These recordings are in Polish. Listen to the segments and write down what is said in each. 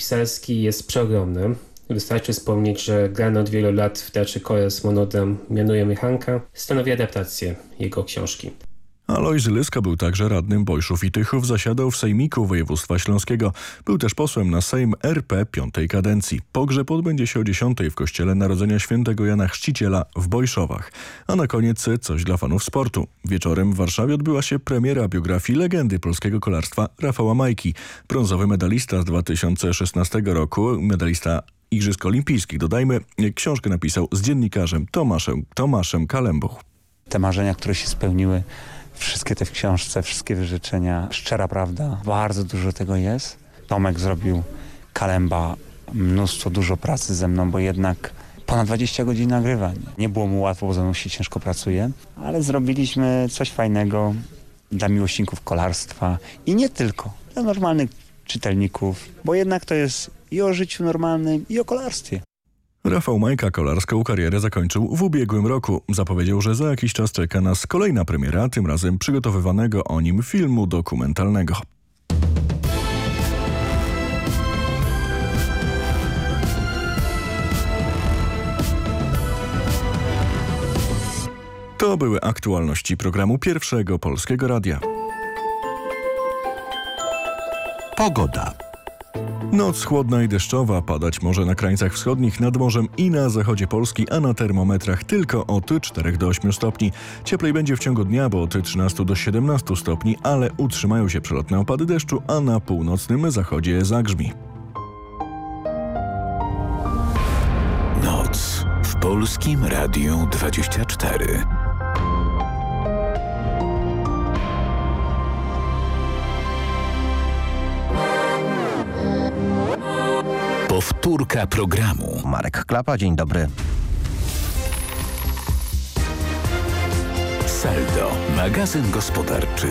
pisarski jest przeogromny. Wystarczy wspomnieć, że grany od wielu lat w Teatrze Koles monodram Mianuje Michanka stanowi adaptację jego książki. Alojzy Lyska był także radnym Bojszów i Tychów, zasiadał w Sejmiku Województwa Śląskiego. Był też posłem na Sejm RP 5. kadencji. Pogrzeb odbędzie się o 10 w Kościele Narodzenia Świętego Jana Chrzciciela w Bojszowach. A na koniec coś dla fanów sportu. Wieczorem w Warszawie odbyła się premiera biografii legendy polskiego kolarstwa Rafała Majki. Brązowy medalista z 2016 roku, medalista Igrzysk Olimpijskich. Dodajmy, książkę napisał z dziennikarzem Tomaszem Kalembą. Te marzenia, które się spełniły, wszystkie te w książce, wszystkie wyrzeczenia, szczera prawda, bardzo dużo tego jest. Tomek zrobił, Kalemba, dużo pracy ze mną, bo jednak ponad 20 godzin nagrywań. Nie było mu łatwo, bo ze mną się ciężko pracuje, ale zrobiliśmy coś fajnego dla miłośników kolarstwa i nie tylko, dla normalnych czytelników, bo jednak to jest i o życiu normalnym, i o kolarstwie. Rafał Majka kolarską karierę zakończył w ubiegłym roku. Zapowiedział, że za jakiś czas czeka nas kolejna premiera, tym razem przygotowywanego o nim filmu dokumentalnego. To były aktualności programu Pierwszego Polskiego Radia. Pogoda. Noc chłodna i deszczowa, padać może na krańcach wschodnich, nad morzem i na zachodzie Polski, a na termometrach tylko od 4 do 8 stopni. Cieplej będzie w ciągu dnia, bo od 13 do 17 stopni, ale utrzymają się przelotne opady deszczu, a na północnym zachodzie zagrzmi. Noc w Polskim Radiu 24. Powtórka programu. Marek Klapa, dzień dobry. Saldo, magazyn gospodarczy.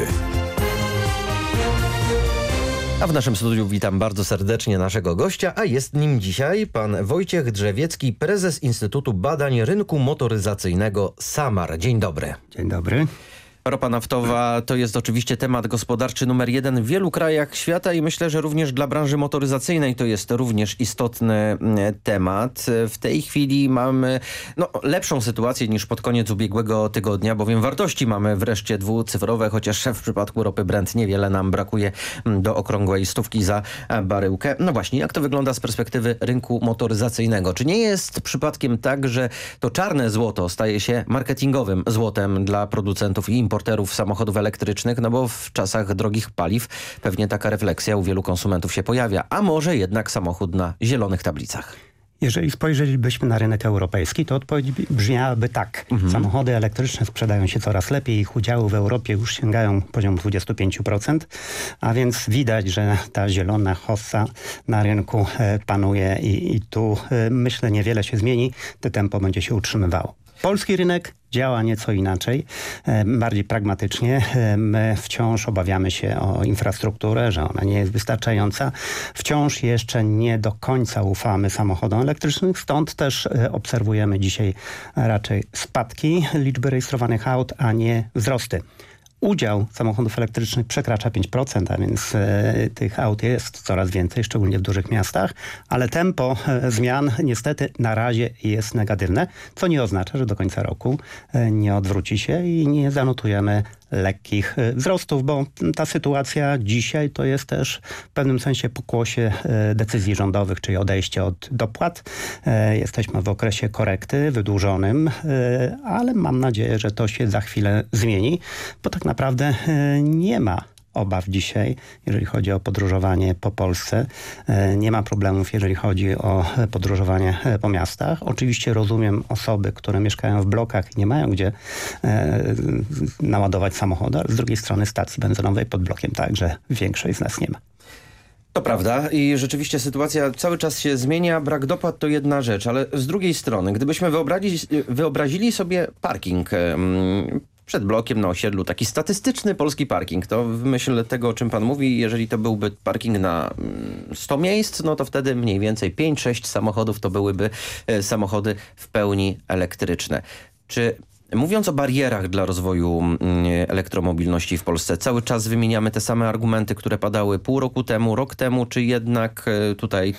A w naszym studiu witam bardzo serdecznie naszego gościa, a jest nim dzisiaj pan Wojciech Drzewiecki, prezes Instytutu Badań Rynku Motoryzacyjnego SAMAR. Dzień dobry. Dzień dobry. Ropa naftowa to jest oczywiście temat gospodarczy numer 1 w wielu krajach świata i myślę, że również dla branży motoryzacyjnej to jest również istotny temat. W tej chwili mamy lepszą sytuację niż pod koniec ubiegłego tygodnia, bowiem wartości mamy wreszcie dwucyfrowe, chociaż w przypadku ropy Brent niewiele nam brakuje do okrągłej stówki za baryłkę. No właśnie, jak to wygląda z perspektywy rynku motoryzacyjnego? Czy nie jest przypadkiem tak, że to czarne złoto staje się marketingowym złotem dla producentów i importerów samochodów elektrycznych, no bo w czasach drogich paliw pewnie taka refleksja u wielu konsumentów się pojawia. A może jednak samochód na zielonych tablicach? Jeżeli spojrzelibyśmy na rynek europejski, to odpowiedź brzmiałaby tak. Samochody elektryczne sprzedają się coraz lepiej. Ich udziały w Europie już sięgają poziom 25%, a więc widać, że ta zielona hossa na rynku panuje i tu myślę niewiele się zmieni. To tempo będzie się utrzymywało. Polski rynek działa nieco inaczej, bardziej pragmatycznie. My wciąż obawiamy się o infrastrukturę, że ona nie jest wystarczająca. Wciąż jeszcze nie do końca ufamy samochodom elektrycznym, stąd też obserwujemy dzisiaj raczej spadki liczby rejestrowanych aut, a nie wzrosty. Udział samochodów elektrycznych przekracza 5%, a więc tych aut jest coraz więcej, szczególnie w dużych miastach, ale tempo zmian niestety na razie jest negatywne, co nie oznacza, że do końca roku nie odwróci się i nie zanotujemy lekkich wzrostów, bo ta sytuacja dzisiaj to jest też w pewnym sensie pokłosie decyzji rządowych, czyli odejście od dopłat. Jesteśmy w okresie korekty wydłużonym, ale mam nadzieję, że to się za chwilę zmieni, bo tak naprawdę nie ma obaw dzisiaj, jeżeli chodzi o podróżowanie po Polsce. Nie ma problemów, jeżeli chodzi o podróżowanie po miastach. Oczywiście rozumiem osoby, które mieszkają w blokach i nie mają gdzie naładować samochodu, ale z drugiej strony stacji benzynowej pod blokiem także większość z nas nie ma. To prawda i rzeczywiście sytuacja cały czas się zmienia. Brak dopłat to jedna rzecz, ale z drugiej strony, gdybyśmy wyobrazili sobie parking przed blokiem na osiedlu, taki statystyczny polski parking, to w myśl tego, o czym pan mówi, jeżeli to byłby parking na 100 miejsc, no to wtedy mniej więcej 5-6 samochodów to byłyby samochody w pełni elektryczne. Czy mówiąc o barierach dla rozwoju elektromobilności w Polsce, cały czas wymieniamy te same argumenty, które padały pół roku temu, rok temu, czy jednak tutaj